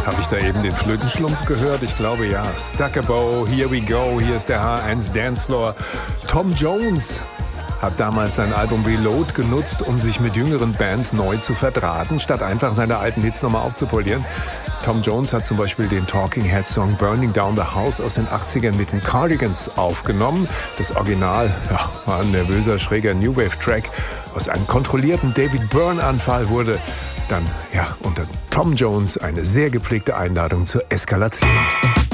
Habe ich da eben den Flötenschlumpf gehört? Ich glaube ja. Stuck a Bow, Here We Go, hier ist der H1 Dancefloor. Tom Jones hat damals sein Album Reload genutzt, um sich mit jüngeren Bands neu zu verdrahten, statt einfach seine alten Hits nochmal aufzupolieren. Tom Jones hat zum Beispiel den Talking Heads Song Burning Down the House aus den 80ern mit den Cardigans aufgenommen. Das Original war ein nervöser, schräger New Wave Track. Aus einem kontrollierten David Byrne-Anfall wurde dann unter Tom Jones eine sehr gepflegte Einladung zur Eskalation.